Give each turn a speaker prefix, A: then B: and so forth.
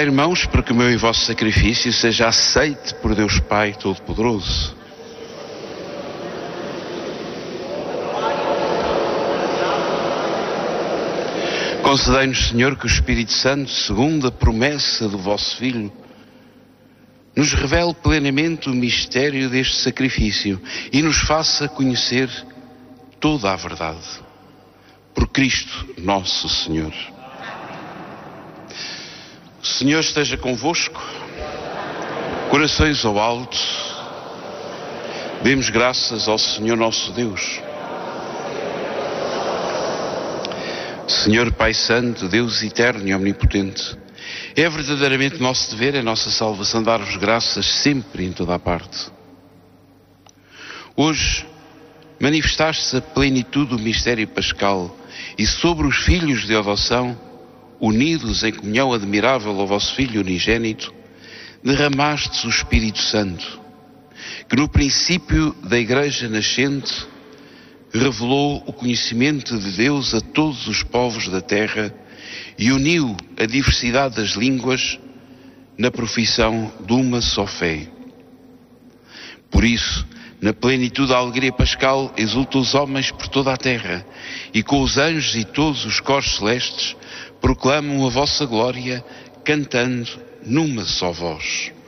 A: Orai, irmãos, para que o meu e vosso sacrifício seja aceite por Deus Pai Todo-Poderoso. Concedei-nos, Senhor, que o Espírito Santo, segundo a promessa do vosso Filho, nos revele plenamente o mistério deste sacrifício e nos faça conhecer toda a verdade. Por Cristo nosso Senhor. O Senhor esteja convosco, corações ao alto, demos graças ao Senhor nosso Deus. Senhor Pai Santo, Deus eterno e omnipotente, é verdadeiramente nosso dever, é nossa salvação dar-vos graças sempre em toda a parte. Hoje manifestaste-se a plenitude do mistério pascal e sobre os filhos de adoção, unidos em comunhão admirável ao vosso Filho unigênito, derramastes o Espírito Santo, que no princípio da Igreja nascente revelou o conhecimento de Deus a todos os povos da terra e uniu a diversidade das línguas na profissão de uma só fé. Por isso, na plenitude da alegria pascal, exultam os homens por toda a terra, e com os anjos e todos os coros celestes proclamam a vossa glória, cantando numa só voz.